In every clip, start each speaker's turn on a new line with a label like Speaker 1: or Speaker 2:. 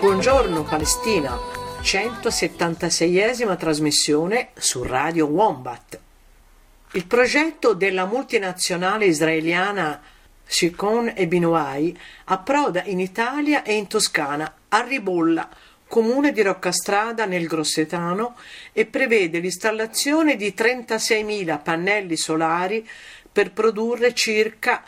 Speaker 1: Buongiorno Palestina, 176esima trasmissione su Radio Wombat. Il progetto della multinazionale israeliana Shikon e Binuai approda in Italia e in Toscana, a Ribolla, comune di Roccastrada nel Grossetano, e prevede l'installazione di 36.000 pannelli solari per produrre circa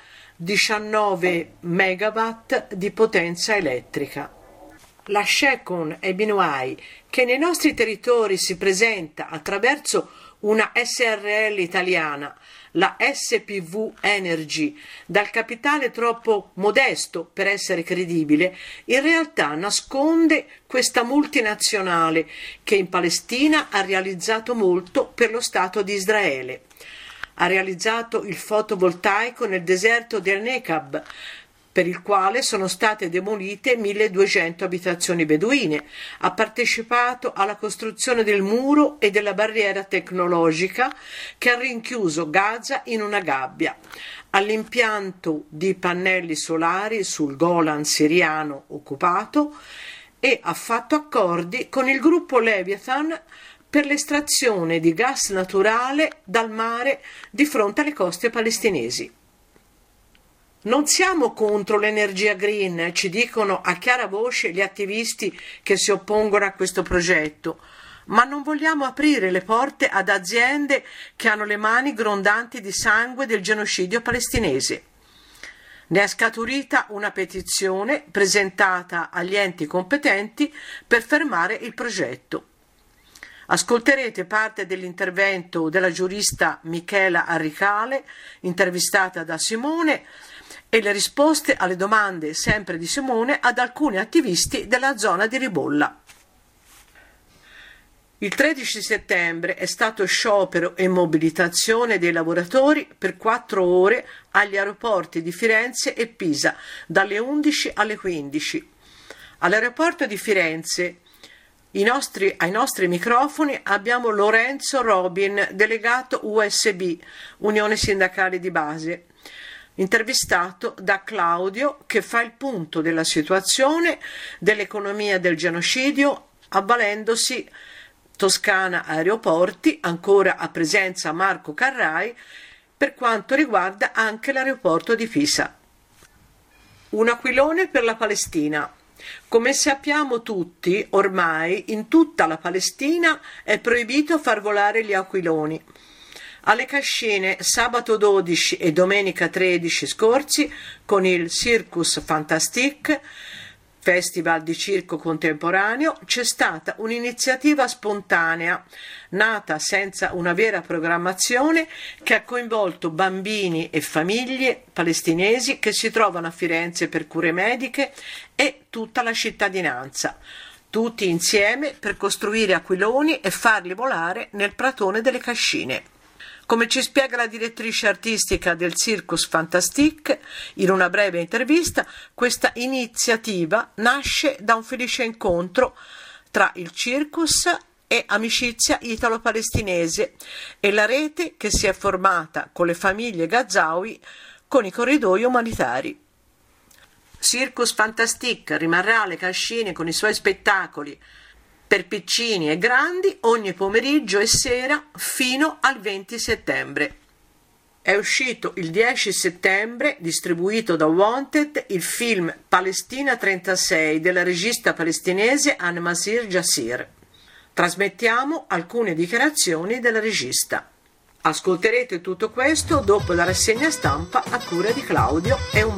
Speaker 1: 19 megawatt di potenza elettrica. La Shikon e Binuai, che nei nostri territori si presenta attraverso una SRL italiana, la SPV Energy, dal capitale troppo modesto per essere credibile, in realtà nasconde questa multinazionale che in Palestina ha realizzato molto per lo Stato di Israele. Ha realizzato il fotovoltaico nel deserto del Negev, per il quale sono state demolite 1.200 abitazioni beduine, ha partecipato alla costruzione del muro e della barriera tecnologica che ha rinchiuso Gaza in una gabbia, all'impianto di pannelli solari sul Golan siriano occupato, e ha fatto accordi con il gruppo Leviathan per l'estrazione di gas naturale dal mare di fronte alle coste palestinesi. Non siamo contro l'energia green, ci dicono a chiara voce gli attivisti che si oppongono a questo progetto, ma non vogliamo aprire le porte ad aziende che hanno le mani grondanti di sangue del genocidio palestinese. Ne è scaturita una petizione presentata agli enti competenti per fermare il progetto. Ascolterete parte dell'intervento della giurista Michela Arricale, intervistata da Simone, e le risposte alle domande sempre di Simone ad alcuni attivisti della zona di Ribolla. Il 13 settembre è stato sciopero e mobilitazione dei lavoratori per 4 ore agli aeroporti di Firenze e Pisa, dalle 11 alle 15. All'aeroporto di Firenze ai nostri microfoni abbiamo Lorenzo Robin, delegato USB, Unione Sindacale di Base, intervistato da Claudio, che fa il punto della situazione dell'economia del genocidio, avvalendosi Toscana Aeroporti, ancora a presenza Marco Carrai, per quanto riguarda anche l'aeroporto di Pisa. Un aquilone per la Palestina. Come sappiamo tutti, ormai in tutta la Palestina è proibito far volare gli aquiloni. Alle Cascine sabato 12 e domenica 13 scorsi, con il Circus Fantastique, festival di circo contemporaneo, c'è stata un'iniziativa spontanea, nata senza una vera programmazione, che ha coinvolto bambini e famiglie palestinesi che si trovano a Firenze per cure mediche e tutta la cittadinanza, tutti insieme per costruire aquiloni e farli volare nel pratone delle Cascine. Come ci spiega la direttrice artistica del Circus Fantastique in una breve intervista, questa iniziativa nasce da un felice incontro tra il circus e Amicizia Italo-Palestinese e la rete che si è formata con le famiglie Gazaoui con i corridoi umanitari. Circus Fantastique rimarrà alle Cascine con i suoi spettacoli per piccini e grandi ogni pomeriggio e sera fino al 20 settembre. È uscito il 10 settembre, distribuito da Wanted, il film Palestina 36 della regista palestinese Anne-Masir Jassir. Trasmettiamo alcune dichiarazioni della regista. Ascolterete tutto questo dopo la rassegna stampa a cura di Claudio e un